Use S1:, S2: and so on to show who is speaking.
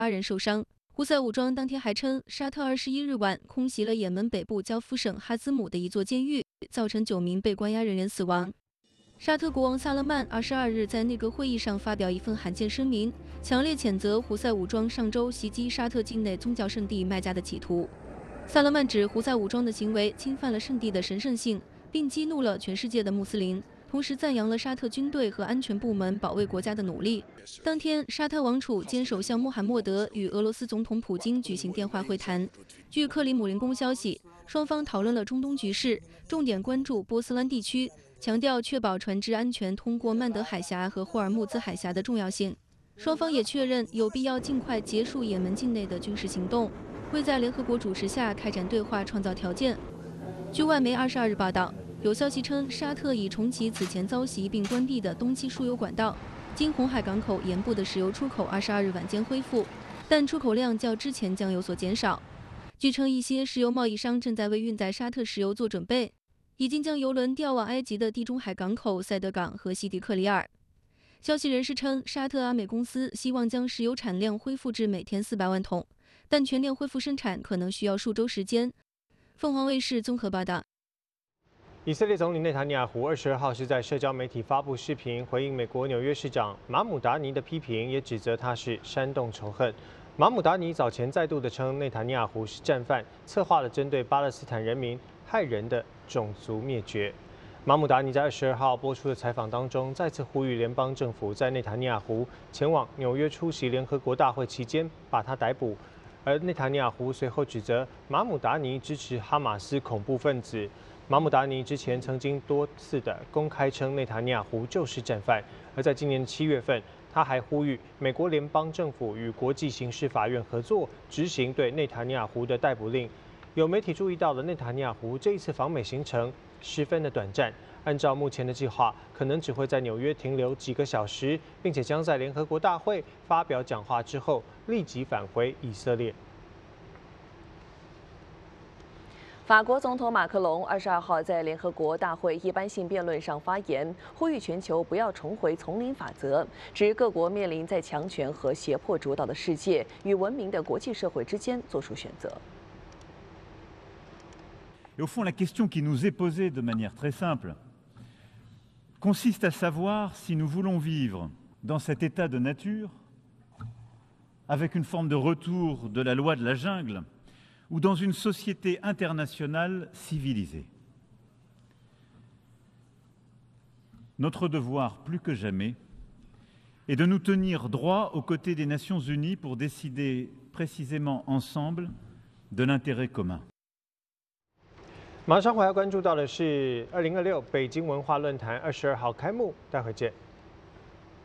S1: 人受伤。胡塞武装当天还称，沙特21日晚空袭了也门北部焦夫省哈兹姆的一座监狱，造成9名被关押人员死亡。沙特国王萨勒曼22日在内阁会议上发表一份罕见声明，强烈谴责胡塞武装上周袭击沙特境内宗教圣地麦加的企图。萨勒曼指胡塞武装的行为侵犯了圣地的神圣性，并激怒了全世界的穆斯林，同时赞扬了沙特军队和安全部门保卫国家的努力。当天，沙特王储兼首相穆罕默德与俄罗斯总统普京举行电话会谈。据克里姆林宫消息，双方讨论了中东局势，重点关注波斯湾地区，强调确保船只安全通过曼德海峡和霍尔木兹海峡的重要性。双方也确认有必要尽快结束也门境内的军事行动，为在联合国主持下开展对话创造条件。据外媒22日报道，有消息称，沙特已重启此前遭袭并关闭的东西输油管道，经红海港口沿部的石油出口22日晚间恢复，但出口量较之前将有所减少。据称，一些石油贸易商正在为运载沙特石油做准备，已经将油轮调往埃及的地中海港口塞德港和西迪克里尔。消息人士称，沙特阿美公司希望将石油产量恢复至每天400万桶，但全面恢复生产可能需要数周时间。凤凰卫视综合报道。
S2: 以色列总理内塔尼亚胡22号是在社交媒体发布视频，回应美国纽约市长马姆达尼的批评，也指责他是煽动仇恨。马姆达尼早前再度的称内塔尼亚胡是战犯，策划了针对巴勒斯坦人民害人的种族灭绝。马姆达尼在22号播出的采访当中，再次呼吁联邦政府在内塔尼亚胡前往纽约出席联合国大会期间把他逮捕。而内塔尼亚胡随后指责马姆达尼支持哈马斯恐怖分子。马姆达尼之前曾经多次的公开称内塔尼亚胡就是战犯，而在今年7月份，他还呼吁美国联邦政府与国际刑事法院合作，执行对内塔尼亚胡的逮捕令。有媒体注意到了内塔尼亚胡这一次访美行程十分的短暂，按照目前的计划，可能只会在纽约停留几个小时，并且将在联合国大会发表讲话之后，立即返回以色列。
S3: 法国总统马克龙22号在联合国大会一般性辩论上发言，呼吁全球不要重回丛林法则，指各国面临在强权和胁迫主导的世界与文明的国际社会之间做出选择。
S4: Et au fond, la question qui nous est posée de manière très simple consiste à savoir si nous voulons vivre dans cet état de nature, avec une forme de retour de la loi de la jungle, ou dans une société internationale civilisée. Notre devoir, plus que jamais, est de nous tenir droit aux côtés des Nations Unies pour décider précisément ensemble de l'intérêt commun.
S2: 马上我要关注到的是2026北京文化论坛22号开幕，待会见。